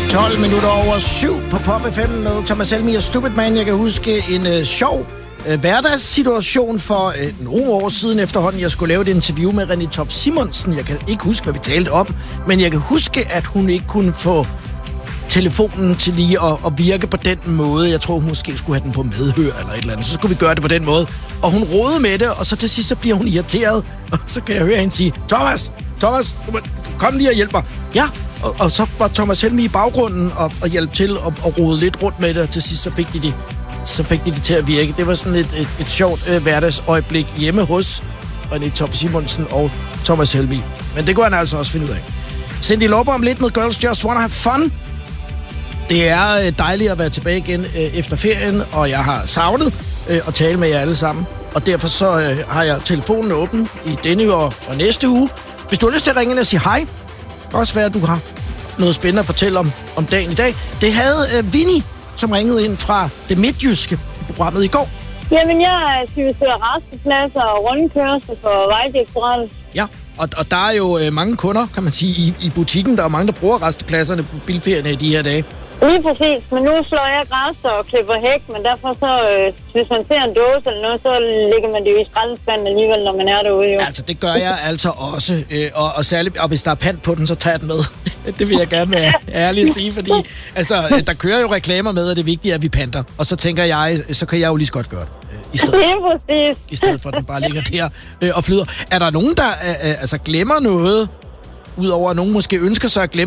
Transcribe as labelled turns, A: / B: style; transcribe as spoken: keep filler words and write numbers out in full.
A: tolv minutter over syv på Pop F M med Thomas Helmig og Stupid Man. Jeg kan huske en øh, sjov øh, hverdagssituation for øh, nogle år siden efterhånden. Jeg skulle lave et interview med René Toft Simonsen. Jeg kan ikke huske, hvad vi talte om, men jeg kan huske, at hun ikke kunne få telefonen til lige at, at virke på den måde. Jeg tror, hun måske skulle have den på medhør eller et eller andet. Så skulle vi gøre det på den måde. Og hun rodede med det, og så til sidst så bliver hun irriteret. Og så kan jeg høre hende sige, Thomas, Thomas, kom lige og hjælp mig. Ja, og, og så var Thomas Helmig i baggrunden og, og hjalp til at og rode lidt rundt med det, og til sidst så fik de det, så fik de det til at virke. Det var sådan et, et, et sjovt øh, hverdagsøjeblik hjemme hos René Toft Simonsen og Thomas Helmig. Men det kunne han altså også finde ud af. Cindy Lauper om lidt med Girls Just Wanna Have Fun. Det er øh, dejligt at være tilbage igen øh, efter ferien, og jeg har savnet øh, at tale med jer alle sammen. Og derfor så øh, har jeg telefonen åben i denne uge og, og næste uge. Hvis du har lyst til at ringe ind og sige hej, det kan også være, at du har noget spændende at fortælle om, om dagen i dag. Det havde øh, Vinnie, som ringede ind fra det midtjyske i programmet i går.
B: Jamen, jeg synes, det er rastepladser og rundkørsel for Vejdirektoratet.
A: Ja, og, og der er jo øh, mange kunder, kan man sige, i, i butikken. Der er mange, der bruger rastepladserne på bilferierne i de her dage.
B: Lige præcis, men nu slår jeg græs og klipper hæk, men derfor så, øh, hvis man ser en dåse eller noget, så lægger man det jo i skraldespanden alligevel, når man er derude jo.
A: Altså, det gør jeg altså også, øh, og, og særligt, og hvis der er pant på den, så tager jeg den med. Det vil jeg gerne være ærlig at sige, fordi altså, der kører jo reklamer med, at det vigtige er, at vi panter. Og så tænker jeg, så kan jeg jo lige så godt gøre det. Øh, i, stedet,
B: det er præcis.
A: I stedet for, at den bare ligger der øh, og flyder. Er der nogen, der øh, altså, glemmer noget, udover at nogen måske ønsker sig at glemme